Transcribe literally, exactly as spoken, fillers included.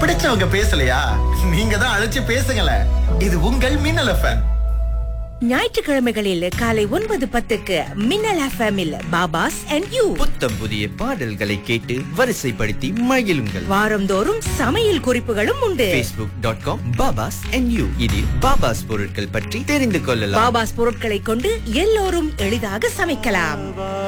பிடிச்சவங்க பேசலையா? நீங்க தான் அழைச்சு பேசுங்களேன். இது உங்கள் மின்னல் எஃப்எம். ஞாயிற்றுக்கிழமைகளில் காலை ஒன்பது பத்துக்கு மின்னல் எஃப்எம்மில் பாபாஸ் அண்ட் யூ. புத்தம் புதிய பாடல்களை கேட்டு வரிசைப்படுத்தி மகிழுங்கள். வாரந்தோறும் சமையல் குறிப்புகளும் உண்டு. facebook டாட் காம் பாபாஸ் அண்ட் யூ இதில் பாபாஸ் பொருட்கள் பற்றி தெரிந்து கொள்ளலாம். பாபாஸ் பொருட்களை கொண்டு எல்லோரும் எளிதாக சமைக்கலாம்.